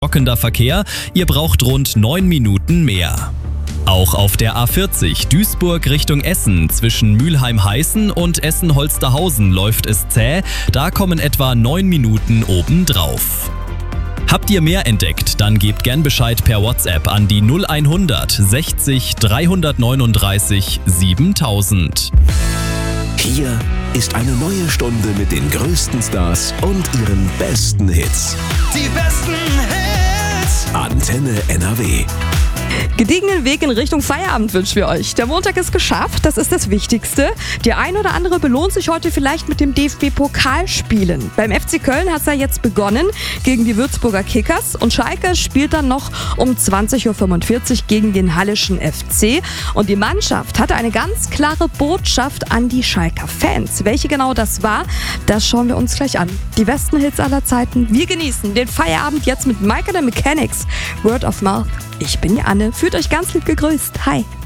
Stockender Verkehr, ihr braucht rund 9 Minuten mehr. Auch auf der A40 Duisburg Richtung Essen zwischen Mülheim-Heißen und Essen-Holsterhausen läuft es zäh, da kommen etwa 9 Minuten obendrauf. Habt ihr mehr entdeckt, dann gebt gern Bescheid per WhatsApp an die 0100 60 339 7000. Hier ist eine neue Stunde mit den größten Stars und ihren besten Hits. Die besten Hits. Antenne NRW. Gediegenen Weg in Richtung Feierabend wünschen wir euch. Der Montag ist geschafft, das ist das Wichtigste. Der ein oder andere belohnt sich heute vielleicht mit dem DFB-Pokalspielen. Beim FC Köln hat es ja jetzt begonnen gegen die Würzburger Kickers und Schalke spielt dann noch um 20.45 Uhr gegen den Halleschen FC. Und die Mannschaft hatte eine ganz klare Botschaft an die Schalker Fans. Welche genau das war, das schauen wir uns gleich an. Die besten Hits aller Zeiten. Wir genießen den Feierabend jetzt mit Mike and the Mechanics. Word of Mouth. Ich bin die Anne. Fühlt euch ganz lieb gegrüßt. Hi.